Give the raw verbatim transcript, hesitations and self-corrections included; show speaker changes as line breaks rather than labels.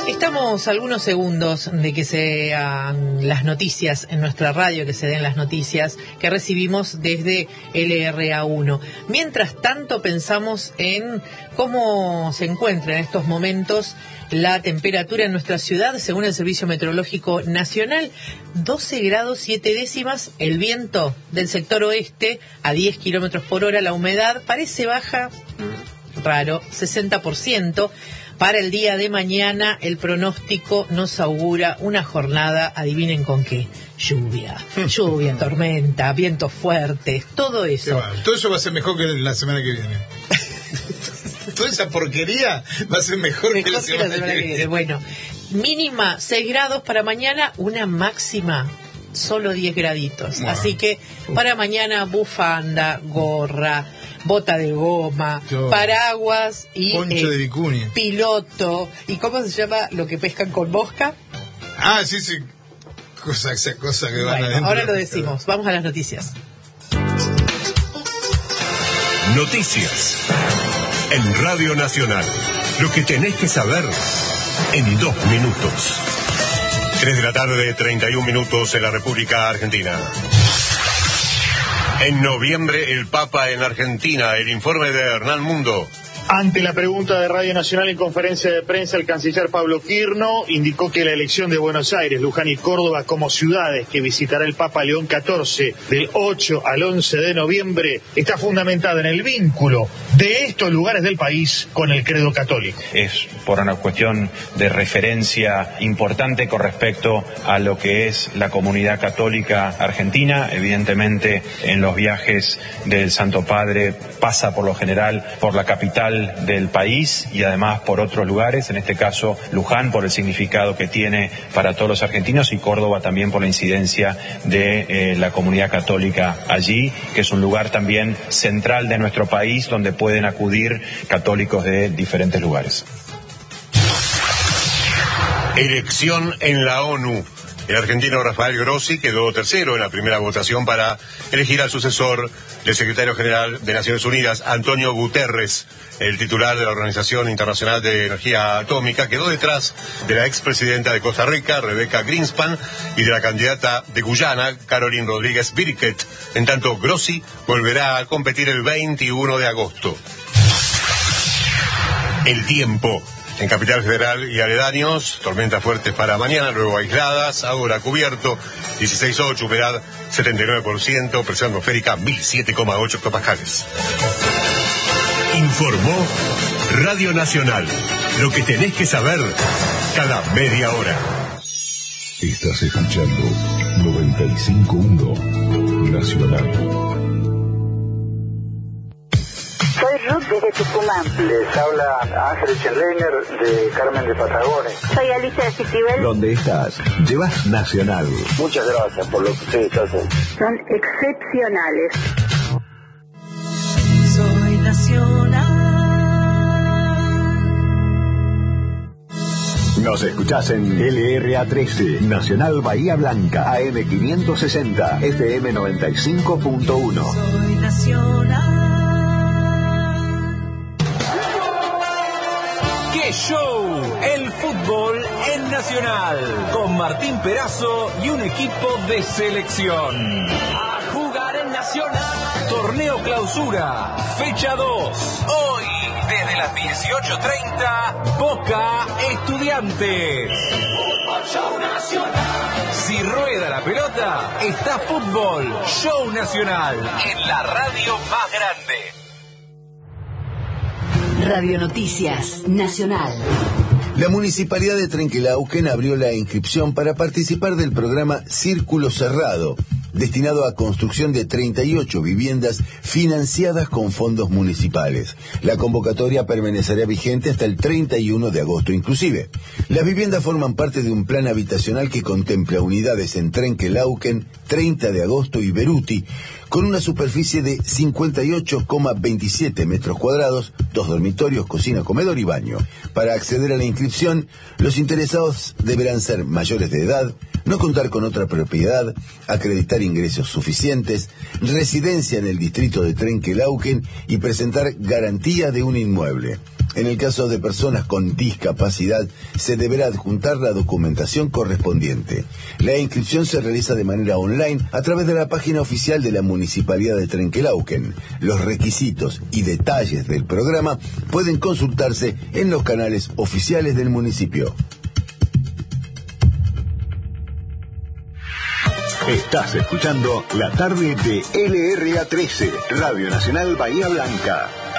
Estamos a algunos segundos de que sean las noticias en nuestra radio, que se den las noticias que recibimos desde L R A uno. Mientras tanto, pensamos en cómo se encuentra en estos momentos la temperatura en nuestra ciudad. Según el Servicio Meteorológico Nacional, doce grados siete décimas, el viento del sector oeste a diez kilómetros por hora, la humedad parece baja, raro, sesenta por ciento. Para el día de mañana, el pronóstico nos augura una jornada, adivinen con qué, lluvia, lluvia, tormenta, vientos fuertes, todo eso.
Bueno, todo eso va a ser mejor que la semana que viene. Toda esa porquería va a ser mejor, mejor que la semana que, la semana que, que viene.
Bueno, mínima seis grados para mañana, una máxima solo diez graditos. Bueno. Así que para mañana, bufanda, gorra, bota de goma, Yo. paraguas y
poncho eh, de vicuña,
piloto. ¿Y cómo se llama lo que pescan con mosca?
Ah, sí, sí. Cosa, esa cosa que van
bueno,
adentro.
Ahora lo decimos. Vamos a las noticias.
Noticias en Radio Nacional. Lo que tenés que saber en dos minutos. Tres de la tarde, treinta y un minutos en la República Argentina. En noviembre, el Papa en Argentina. El informe de Hernán Mundo.
Ante la pregunta de Radio Nacional en conferencia de prensa, el canciller Pablo Quirno indicó que la elección de Buenos Aires, Luján y Córdoba como ciudades que visitará el Papa León catorce del ocho al once de noviembre está fundamentada en el vínculo de estos lugares del país con el credo católico.
Es por una cuestión de referencia importante con respecto a lo que es la comunidad católica argentina. Evidentemente, en los viajes del Santo Padre pasa por lo general por la capital del país y además por otros lugares, en este caso Luján por el significado que tiene para todos los argentinos y Córdoba también por la incidencia de eh, la comunidad católica allí, que es un lugar también central de nuestro país donde pueden acudir católicos de diferentes lugares.
Elección en la ONU. El argentino Rafael Grossi quedó tercero en la primera votación para elegir al sucesor del secretario general de Naciones Unidas, Antonio Guterres. El titular de la Organización Internacional de Energía Atómica quedó detrás de la expresidenta de Costa Rica, Rebeca Greenspan, y de la candidata de Guyana, Caroline Rodríguez Birket. En tanto, Grossi volverá a competir el veintiuno de agosto. El tiempo. En Capital Federal y aledaños, tormentas fuertes para mañana, luego aisladas, ahora cubierto, dieciséis coma ocho, humedad setenta y nueve por ciento, presión atmosférica mil siete coma ocho hectopascales. Informó Radio Nacional. Lo que tenés que saber cada media hora.
Estás escuchando noventa y cinco punto uno Nacional.
Soy Ruth desde Tucumán.
Les habla Ángel Schenleiner de Carmen de Patagones.
Soy Alicia de Citibel.
¿Dónde estás? Llevas Nacional.
Muchas gracias por lo que ustedes hacen.
Son excepcionales.
Soy Nacional.
Nos escuchás en L R A trece, Nacional Bahía Blanca, A M quinientos sesenta, F M noventa y cinco punto uno.
Soy Nacional.
¡Qué show! El fútbol en Nacional, con Martín Perazo y un equipo de selección. A jugar en Nacional. Torneo Clausura, fecha dos. Hoy, desde las dieciocho treinta, Boca Estudiantes. Fútbol Show Nacional. Si rueda la pelota, está Fútbol Show Nacional, en la radio más grande.
Radio Noticias Nacional.
La Municipalidad de Trenquelauquen abrió la inscripción para participar del programa Círculo Cerrado, destinado a construcción de treinta y ocho viviendas financiadas con fondos municipales. La convocatoria permanecerá vigente hasta el treinta y uno de agosto inclusive. Las viviendas forman parte de un plan habitacional que contempla unidades en Trenquelauquen, treinta de agosto y Beruti, con una superficie de cincuenta y ocho coma veintisiete metros cuadrados, dos dormitorios, cocina, comedor y baño. Para acceder a la inscripción, los interesados deberán ser mayores de edad, no contar con otra propiedad, acreditar ingresos suficientes, residencia en el distrito de Trenquelauquen y presentar garantía de un inmueble. En el caso de personas con discapacidad, se deberá adjuntar la documentación correspondiente. La inscripción se realiza de manera online a través de la página oficial de la Municipalidad de Trenquelauquen. Los requisitos y detalles del programa pueden consultarse en los canales oficiales del municipio.
Estás escuchando la tarde de L R A trece, Radio Nacional Bahía Blanca.